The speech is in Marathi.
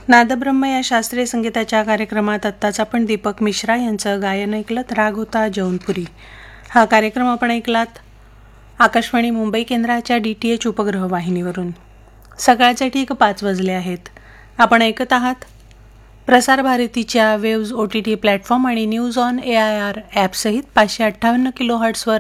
नादब्रह्म या शास्त्रीय संगीताच्या कार्यक्रमात आत्ताच आपण दीपक मिश्रा यांचं गायन ऐकलं. राग होता जौनपुरी. हा कार्यक्रम आपण ऐकलात आकाशवाणी मुंबई केंद्राच्या DTH उपग्रह वाहिनीवरून. सकाळचे ठीक 5 वाजले आहेत. आपण ऐकत आहात प्रसार भारतीच्या वेव्ज OTT प्लॅटफॉर्म आणि न्यूज ऑन AIR ॲपसहित 558 kHz वर